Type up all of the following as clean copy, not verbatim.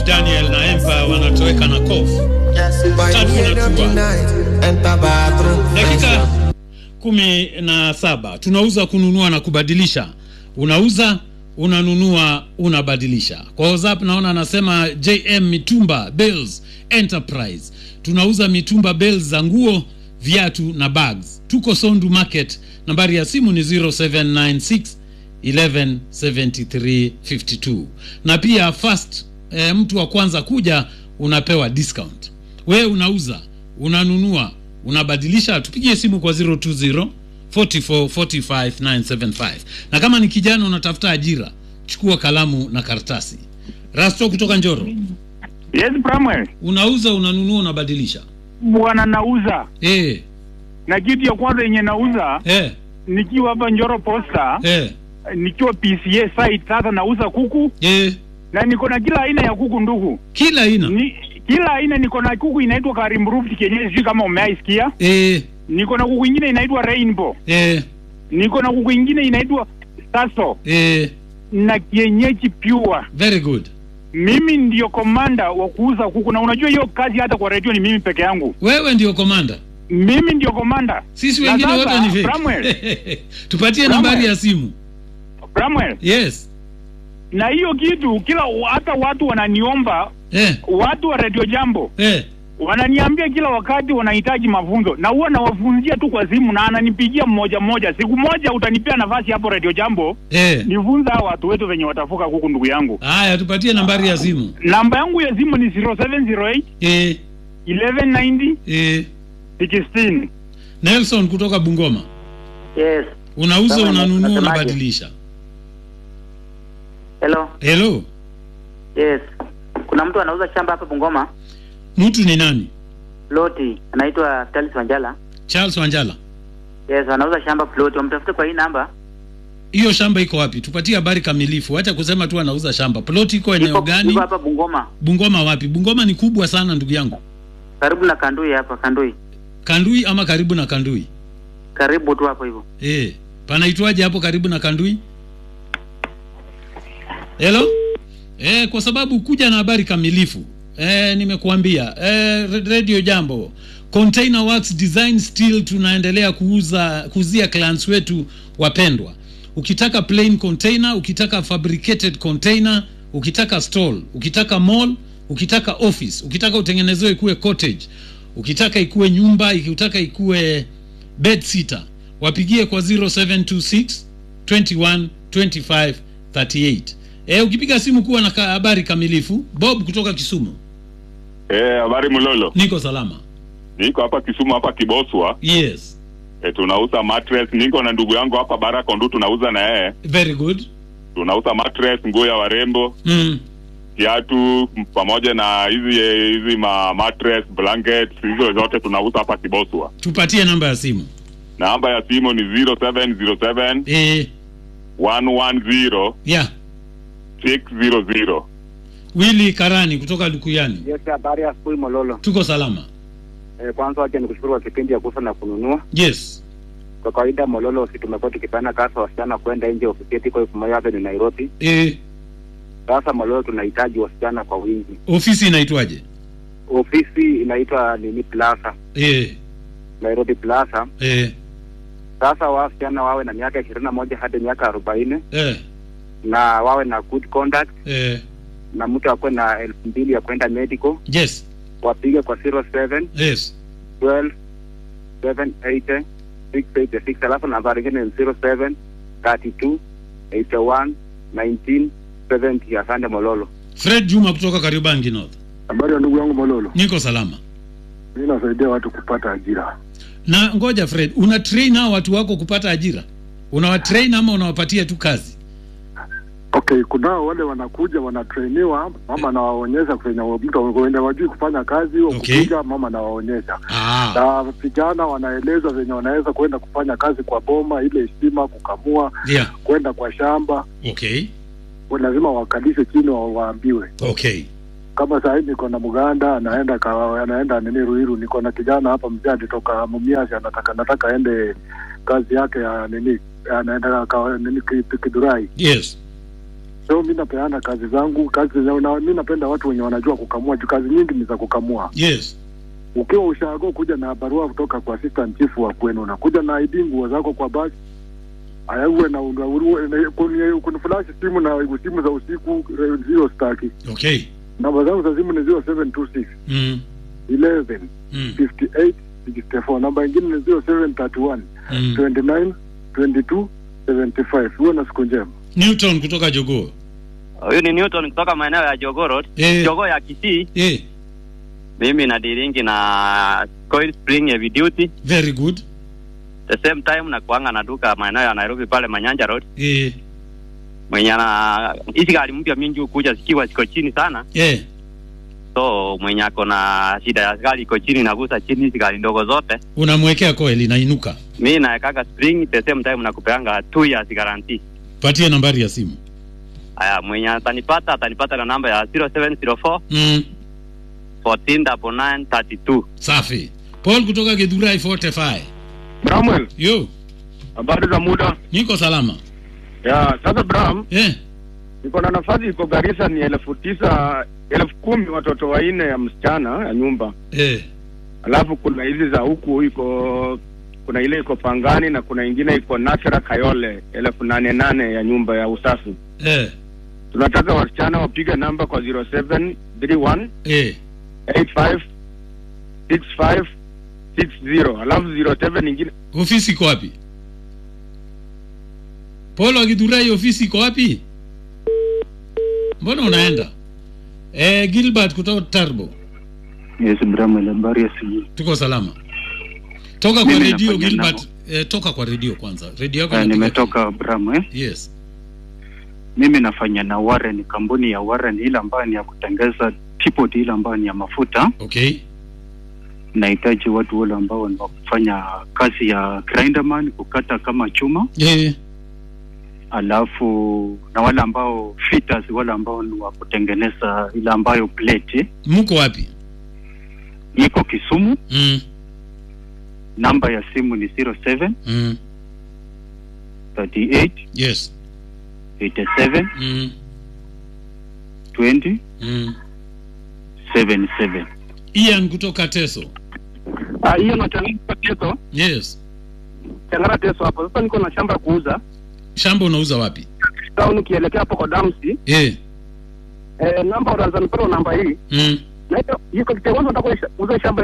Daniel na Empa wanatoweka na kofu. Dakika 17. Tunauza, kununua na kubadilisha. Unauza, unanunua, unabadilisha. Kwa WhatsApp naona anasema JM Mitumba Bells Enterprise. Tunauza mitumba bells za nguo, viatu na bags. Tuko Sondu Market. Nambari ya simu ni 0796 117352. Na pia first mtu wa kwanza kuja unapewa discount. Wewe unauza, unanunua, unabadilisha, tupigie simu kwa 020 44 45 975. Na kama ni kijana unatafuta ajira, chukua kalamu na karatasi. Rasto kutoka Njoro. Yes, Bramwell. Unauza, unanunua, unabadilisha. Bwana nauza. Na kitu ya kwanza yenye nauza, nikiwa hapa Njoro Posta, nikiwa PCA site, sasa nauza kuku. Na niko na kila aina ya kuku ndugu. Kila aina? Kila aina niko na kuku inaitwa Karimruft kienyeji, sio kama umeisikia. Niko na kuku nyingine inaitwa Rainbow. Niko na kuku nyingine inaitwa Saso. Na kienyeji pure. Very good. Mimi ndio komanda wa kuuza kuku, na unajua hiyo kazi hata kwa radio ni mimi peke yangu. Wewe ndio komanda? Mimi ndio komanda. Sisi wengine wote ni fake. Tupatie nambari ya simu. Bramwell. Yes. Na hiyo kitu kila hata watu wananiomba, watu wa Radio Jambo. Wananiambia kila wakati wanahitaji mafunzo, na huwa nawafunzia tu kwa simu, na ananipigia mmoja mmoja. Siku moja utanipea nafasi hapo Radio Jambo, nifunza watu wetu wenye watafuka kuku ndugu yangu. Haya, tupatie nambari ya simu. Namba yangu ya simu ni 0708 1190 16. Nelson kutoka Bungoma. Yes. Unauza, unanunua, unabadilisha. Hello. Yes. Kuna mtu anauza shamba hapa Bungoma. Mtu ni nani? Ploti, anaitwa Charles Wanjala. Yes, anauza shamba ploti. Umtafute kwa hii namba. Hiyo shamba iko wapi? Tupatie habari kamilifu. Acha kusema tu anauza shamba. Ploti iko eneo gani? Iko hapa Bungoma. Bungoma wapi? Bungoma ni kubwa sana ndugu yangu. Karibu na Kandui hapa, Kandui. Kandui ama karibu na Kandui? Karibu tu hapo hivyo. Panaitwaje hapo karibu na Kandui? Hello? Kwa sababu kuja na habari kamilifu. Nimekuambia. Radio Jambo. Container Works Design Steel tunaendelea kuuzia clients wetu wapendwa. Ukitaka plain container, ukitaka fabricated container, ukitaka stall, ukitaka mall, ukitaka office, ukitaka utengenezewe ikuwe cottage, ukitaka ikuwe nyumba, ukitaka ikuwe bed sitter, wapigie kwa 0726 21 25 38. Ukipiga simu kuwa na habari kamilifu. Bob kutoka Kisumu. Habari Mulolo. Niko salama. Niko hapa Kisumu, hapa Kiboswa. Yes. Tunauza mattress. Niko na ndugu yangu hapa Baraka Ndu, tunauza na yeye. Very good. Tunauza mattress, nguo ya warembo, kiatu pamoja na hizi mattress, blankets, hizo zote tunauza hapa Kiboswa. Tupatie namba ya simu. Namba ya simu ni 0707 110 600. Willy Karani kutoka Lukuyani. Yes, habari ya asubuhi Mololo. Tuko salama. Kwanza wacha nikushukuru kwa kipindi ya kuuza na kununua. Yes. Kwa kawaida Mololo, sisi tumekuwa tukipana kazi wasichana kwenda nje, ofisi yetu iko Ifumaya hapa ni Nairobi. Sasa Mololo tunahitaji wasichana kwa wingi. Ofisi inaitwaje? Ofisi inaitwa nini Plaza. Nairobi Plaza. Sasa wasichana wawe na miaka 21 hadi miaka 40. Na wawe na good conduct. Na mtu akwe na 2000 ya kwenda medical. Yes. Wapige kwa 07 12 780 686. Alafu nambari nyingine ni 07 32 81 19 70. Asante Mololo. Fred Juma kutoka Kariobangi North. Habari ya ndugu yangu Mololo. Niko salama. Mimi nasaidia watu kupata ajira. Na ngoja Fred, una train hao watu wako kupata ajira? Unawatrain ama unawapatia tu kazi? Okay, kuna wale wanakuja wanatrainiwa, mama anawaonyesha kwenye mtu wengine wajui kufanya kazi au kupiga, mama anawaonyesha. Na vijana wanaeleza venye wanaweza kwenda kufanya kazi kwa boma, ile heshima, kukamua, kwenda kwa shamba. Lazima wakalishe chini waambiwe. Kama sasa hivi niko na Muganda, anaenda nini Ruiru, niko na kijana hapa mzee alitoka Mumias, nataka aende kazi yake ya nini, anaenda nini Kidurai. Yes. So mimi napeana kazi zangu, mimi napenda watu wenye wanajua kukamua, kazi nyingi ni za kukamua. Yes. Ukiwa ushago kuja na barua kutoka kwa assistant chief wa kwenu, unakuja na ID, nguo zako kwa basi. Ayawe na kuna flash simu na simu za usiku zero staki. Okay. Namba zangu za simu ni 0726 11 58 64. Namba nyingine ni 0731 29 22 75. Huwa na siku njema. Newton kutoka Jogoo. Huyu ni Newton kutoka maeneo ya Jogoo Road. Jogoo ya Kisii. Mimi na diringi na Coil Spring Heavy Duty. Very good. The same time na kuanga na duka maeneo ya Nairobi pale Manyanja Road. Mwenye na hizi gari mpya mingi ukuja zikiwa ziko chini sana. So mwenye ako na shida ya gari iko chini na gusa chini hizi gari ndogo zote. Unamwekea coil inainuka. Mimi naekaka spring, the same time nakupeanga 2 years guarantee. Patia nambari ya simu. Aya, mwenye atanipata na namba ya 0704 149932. Safi. Paul kutoka Githurai 45. Bramwell. Yo. Habari za muda? Niko salama. Ya, sasa Bram. Niko na nafasi iko Garissa ni 9,000, 10,000 watoto wanne ya msichana ya nyumba. Alafu kuna hizi za huku kuna ile iko Pangani na kuna ingine iko Nasra Kayole 8,800 ya nyumba ya usafi. Tunataka wasichana wapige namba kwa 0731 85 65 60. Alafu 07 nyingine. Ofisi iko wapi? Polo Githurai, ofisi iko wapi? Mbona unaenda? Gilbert kutoka Tarbo. Yes, Bramwell, habari ya siku. Tuko salama. Toka kwa radio Gilbert, toka kwa radio kwanza. Radio yako nimetoka Bramwell. Yes. Mimi nafanya na Warren, kampuni ya Warren ile ambayo ni ya kutengeza teapot ile ambayo ni ya mafuta. Okay. Nahitaji watu wale ambao wanafanya kazi ya grinderman, kukata kama chuma. Alafu na wale ambao fitters, wale ambao ni wa kutengeneza ile ambayo plate. Mko wapi? Niko Kisumu. Namba ya simu ni 07 38 yes 87 20 77. Ian kutoka Teso. Ian kutoka Teso. Yes. Tengara Teso hapo. Sasa niko na shamba kuuza. Shamba unauza wapi? Town ukielekea hapo kwa Damsi. Namba unaanza nipata namba hii. Na hiyo kwa kwanza nataka kuuza shamba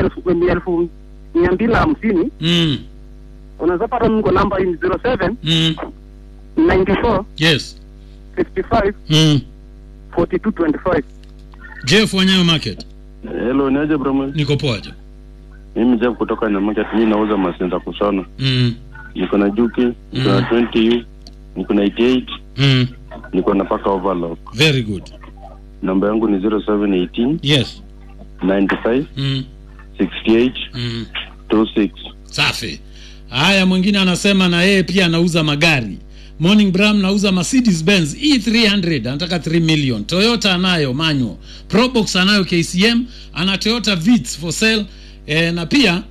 1,250. Unaweza pata niko namba hii 07 94 yes 55 4225. Jeff Wanyayo Market. Hello, niaje Bramwell? Niko poa je. Mimi Jeff kutoka na market, mimi nauza masenda kushona. Niko na Juki, niko na 20U, niko na 88. Niko na paka overlock. Very good. Namba yangu ni 0718 yes 95 68 26. Safi. Haya, mwingine anasema na yeye pia anauza magari. Morning Bram, nauza Mercedes Benz E300, anataka 3 million. Toyota anayo manual. Probox anayo KCM, ana Toyota Vitz for sale. Na pia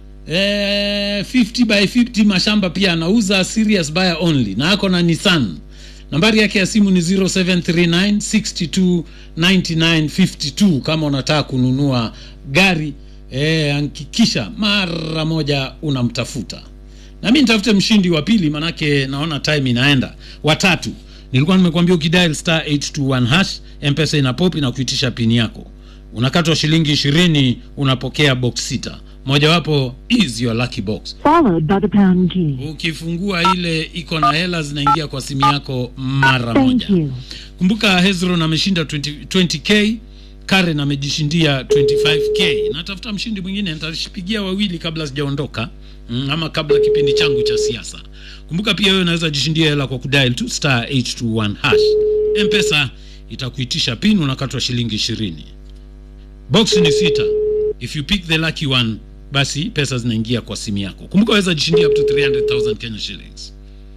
50x50 mashamba pia anauza, serious buyer only. Na ako na Nissan. Nambari yake ya simu ni 0739 62 99 52 kama unataka kununua gari. Hakikisha mara moja unamtafuta. Na mimi nitafute mshindi wa pili, manake naona time inaenda. Watatu. Nilikuwa nimekuambia ukidial star 821 hash, M-Pesa ina pop na kuitisha pini yako. Unakatwa shilingi 20, unapokea box 6. Moja wapo is your lucky box. Followed by the pound key. Ukifungua ile iko na hela zinaingia kwa simu yako mara moja. Kumbuka Hezron ameshinda 20k, Karen amejishindia 25k. Natafuta mshindi mwingine, nitapigia wawili kabla sijaondoka. Ama kabla kipindi changu cha siasa. Kumbuka pia wewe unaweza jishindia hela kwa kudial tu star 821 hash. M-Pesa itakuitisha pin, unakatwa shilingi 20. Box ni 6. If you pick the lucky one, basi pesa zinaingia kwa simu yako. Kumbuka waweza jishindia up to 300,000 Kenya shillings.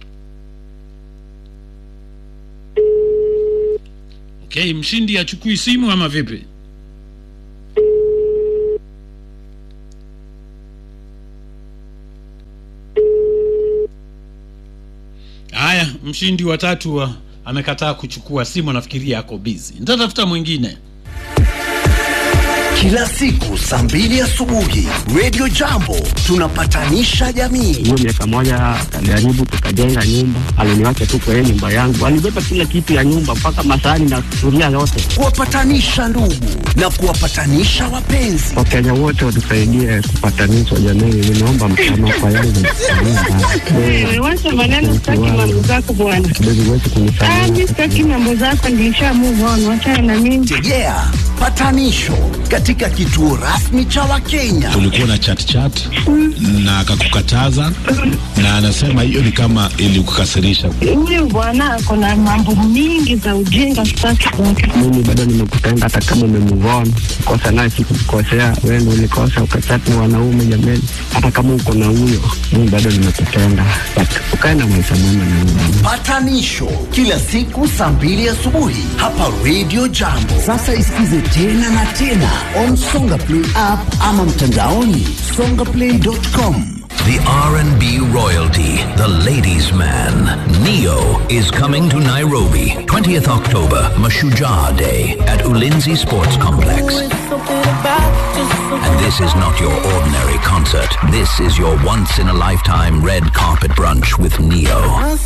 Okay, mshindi achukui simu ama vipi? Haya, mshindi wa tatu amekataa kuchukua simu, nafikiria yako busy. Nitatafuta mwingine. Kila siku saa 2 asubuhi Radio Jambo tunapatanisha jamii. Miaka moja alijaribu tukajenga nyumba, aliniacha tu kwa nyumba yangu. Alibeba kila kitu ya nyumba mpaka masahani na sufuria yote. Kuwapatanisha ndugu na kuwapatanisha wapenzi. Wakenya wote watusaidie kupatanishwa jamii. Ninaomba msamaha kwa yale. Wewe wacha maneno, sitaki mambo zako bwana. Kidogo wetu kunisamehe. Mimi sitaki mambo zako, nilisha move on, acha na mimi. Yeah, patanisho katika kituo rasmi cha Wakenya. Tulikuwa na chat na akakukataza na anasema hiyo ni kama ilikukasirisha. Huyu bwana ako na mambo mingi za ujinga, sitaki kwake. Mimi bado nimekupenda hata kama umemove on. Kosa naye sikukosea, wewe ndio ulikosa ukachat na wanaume jamani. Hata kama uko na huyo, mimi bado nimekupenda. Ukae na maisha mema na mimi. Patanisho kila siku saa 2 asubuhi hapa Radio Jambo. Sasa isikize tena na tena on Songa Play app ama mtandaoni songaplay.com. The R&B royalty, the ladies' man, Neo, is coming to Nairobi, 20th October, Mashujaa Day, at Ulinzi Sports Complex. And this is not your ordinary concert. This is your once-in-a-lifetime red carpet brunch with Neo.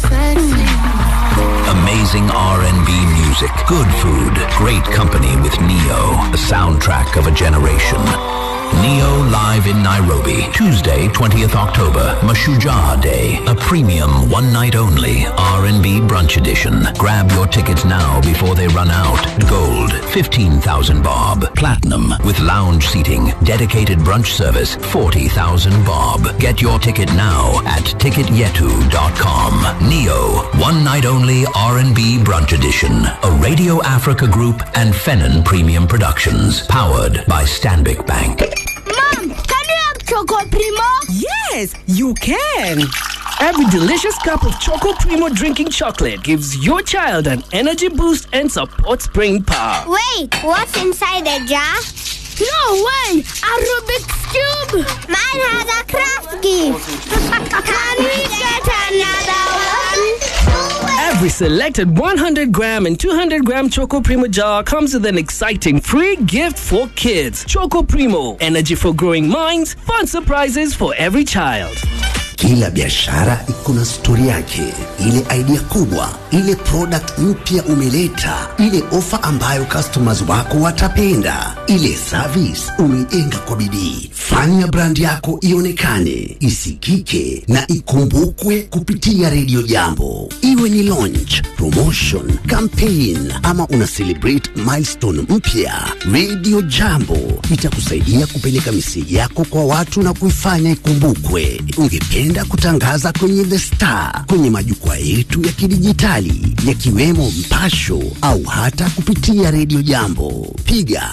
Amazing R&B music, good food, great company with Neo, the soundtrack of a generation. Neo live in Nairobi, Tuesday, 20th October, Mashujaa Day, a premium one-night only R&B brunch edition. Grab your tickets now before they run out. Gold, 15,000 bob. Platinum, with lounge seating, dedicated brunch service, 40,000 bob. Get your ticket now at ticketyetu.com. Neo, one-night only R&B brunch edition. A Radio Africa Group and Fennon Premium Productions. Powered by Stanbic Bank. Mom, can you have Choco Primo? Yes, you can. Every delicious cup of Choco Primo drinking chocolate gives your child an energy boost and supports brain power. Wait, what's inside the jar? No way! A Rubik's Cube! Mine has a craft gift! Can we get another one? Every selected 100 gram and 200 gram Choco Primo jar comes with an exciting free gift for kids. Choco Primo, energy for growing minds, fun surprises for every child. Kila biashara iko na story yake, ile idea kubwa, ile product mpya umeleta, ile offer ambayo customers wako watapenda, ile service umeijenga kwa bidii. Fanya brand yako ionekane, isikike na ikumbukwe kupitia Radio Jambo. Iwe ni launch, promotion, campaign ama una celebrate milestone mpya, Radio Jambo itakusaidia kupeleka message yako kwa watu na kuifanya ikumbukwe. Ungependa kutangaza kwenye The Star, kwenye majukwaa yetu ya kidijitali yakiwemo Mpasho au hata kupitia Radio Jambo, piga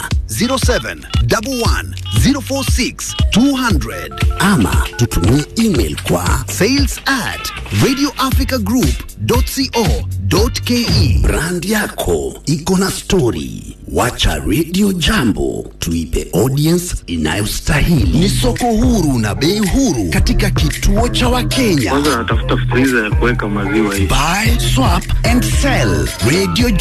0711046200 ama tutumie email kwa sales@radioafricagroup.co.ke. Brand yako iko na story, wacha Radio Jambo tuipe audience inayostahili. Ni soko huru na bei huru katika kituo cha Wakenya. Kwanza natafuta freezer ya kuweka maziwa hivi. Buy, swap and sell. Radio